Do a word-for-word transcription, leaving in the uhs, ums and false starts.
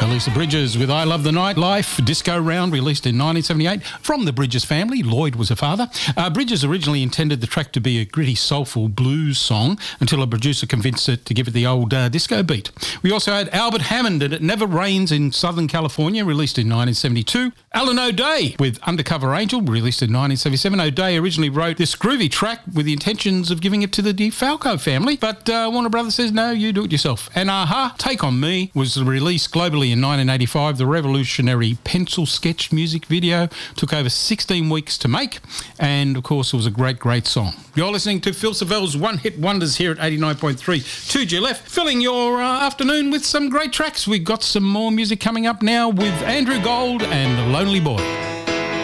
Lisa Bridges with I Love the Nightlife, Disco Round, released in nineteen seventy-eight from the Bridges family. Lloyd was her father. Uh, Bridges originally intended the track to be a gritty, soulful blues song until a producer convinced her to give it the old uh, disco beat. We also had Albert Hammond and It Never Rains in Southern California, released in nineteen seventy-two. Alan O'Day with Undercover Angel, released in nineteen seventy-seven. O'Day originally wrote this groovy track with the intentions of giving it to the DeFalco family, but uh, Warner Brothers says, no, you do it yourself. And Aha, Take On Me was released globally in nineteen eighty-five. The revolutionary pencil sketch music video took over sixteen weeks to make, and of course it was a great, great song. You're listening to Phil Savelle's One Hit Wonders here at eighty-nine point three two G L F, filling your uh, afternoon with some great tracks. We've got some more music coming up now with Andrew Gold and Lonely Boy.